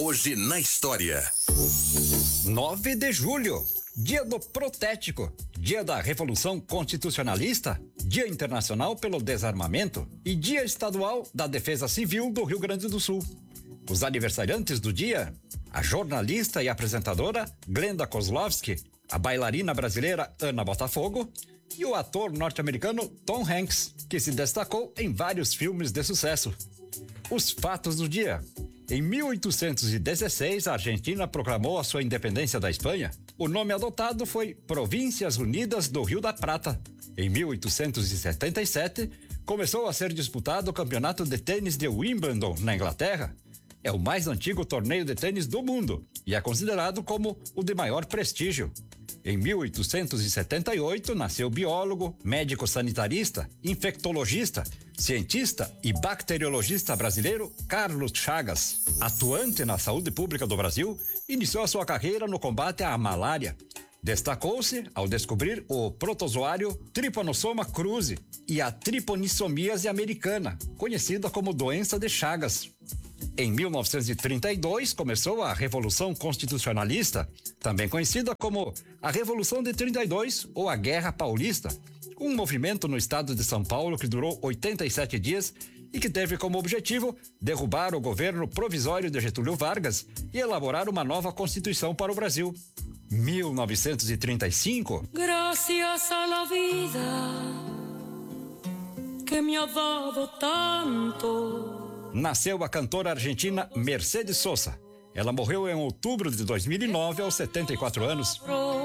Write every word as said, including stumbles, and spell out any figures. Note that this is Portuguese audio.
Hoje na história. nove de julho, dia do protético, dia da Revolução Constitucionalista, dia internacional pelo desarmamento e dia estadual da Defesa Civil do Rio Grande do Sul. Os aniversariantes do dia: a jornalista e apresentadora Glenda Kozlovski, a bailarina brasileira Ana Botafogo e o ator norte-americano Tom Hanks, que se destacou em vários filmes de sucesso. Os fatos do dia. Em mil oitocentos e dezesseis, a Argentina proclamou a sua independência da Espanha. O nome adotado foi Províncias Unidas do Rio da Prata. Em mil oitocentos e setenta e sete, começou a ser disputado o campeonato de tênis de Wimbledon, na Inglaterra. É o mais antigo torneio de tênis do mundo e é considerado como o de maior prestígio. Em mil oitocentos e setenta e oito, nasceu o biólogo, médico sanitarista, infectologista, cientista e bacteriologista brasileiro Carlos Chagas. Atuante na saúde pública do Brasil, iniciou a sua carreira no combate à malária. Destacou-se ao descobrir o protozoário Trypanosoma cruzi e a triponissomíase americana, conhecida como doença de Chagas. Em mil novecentos e trinta e dois, começou a Revolução Constitucionalista, também conhecida como a Revolução de trinta e dois ou a Guerra Paulista, um movimento no estado de São Paulo que durou oitenta e sete dias e que teve como objetivo derrubar o governo provisório de Getúlio Vargas e elaborar uma nova Constituição para o Brasil. mil novecentos e trinta e cinco. Gracias a la vida que me ha dado tanto. Nasceu a cantora argentina Mercedes Sosa. Ela morreu em outubro de dois mil e nove, aos setenta e quatro anos.